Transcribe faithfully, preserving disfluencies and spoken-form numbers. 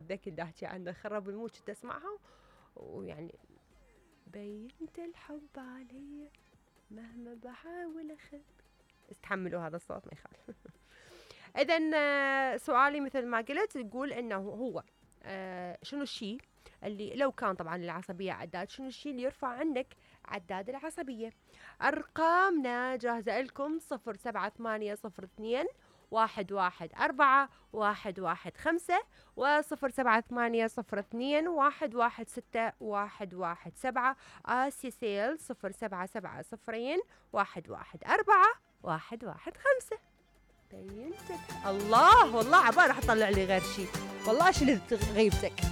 ذاك اللي احكي عنه خرب المود كنت اسمعها ويعني بينت الحب علي مهما بحاول اخبي. استحملوا هذا الصوت ما يخالف. اذا سؤالي مثل ما قلت تقول انه هو آه شنو الشيء اللي لو كان طبعا العصبية عداد، شنو الشيء اللي يرفع عندك عداد العصبية؟ أرقامنا جاهزة لكم صفر سبعة ثمانية صفر اثنين واحد واحد أربعة واحد واحد خمسة وصفر سبعة ثمانية صفر اثنين واحد واحد ستة واحد واحد سبعة. آسيا سيل صفر سبعة سبعة صفرين واحد واحد أربعة واحد واحد خمسة. بينت الله والله عبالي راح أطلع لي غير شيء والله شلت غيبتك.